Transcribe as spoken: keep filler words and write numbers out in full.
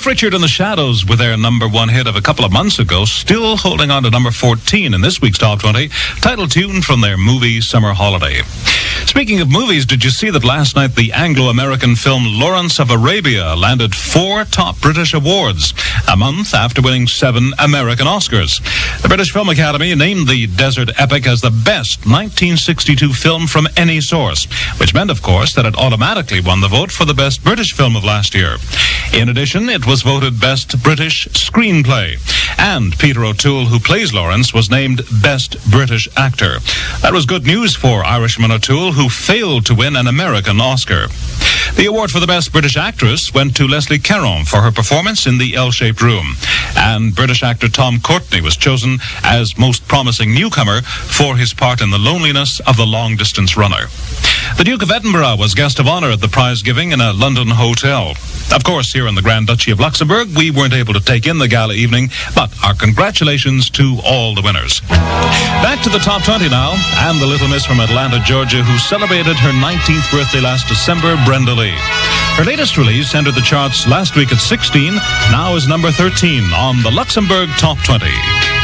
Cliff Richard and the Shadows with their number one hit of a couple of months ago, still holding on to number fourteen in this week's Top twenty, title tune from their movie Summer Holiday. Speaking of movies, did you see that last night the Anglo-American film Lawrence of Arabia landed four top British awards, a month after winning seven American Oscars? The British Film Academy named the desert epic as the best nineteen sixty-two film from any source, which meant, of course, that it automatically won the vote for the best British film of last year. In addition, it was voted Best British Screenplay. And Peter O'Toole, who plays Lawrence, was named Best British Actor. That was good news for Irishman O'Toole, who failed to win an American Oscar. The award for the Best British Actress went to Leslie Caron for her performance in The L-Shaped Room. And British actor Tom Courtenay was chosen as Most Promising Newcomer for his part in The Loneliness of the Long-Distance Runner. The Duke of Edinburgh was guest of honour at the prize giving in a London hotel. Of course, here in the Grand Duchy of Luxembourg, we weren't able to take in the gala evening, but our congratulations to all the winners. Back to the Top twenty now, and the little miss from Atlanta, Georgia, who celebrated her nineteenth birthday last December, Brenda Lee. Her latest release entered the charts last week at sixteen, now is number thirteen on the Luxembourg Top twenty.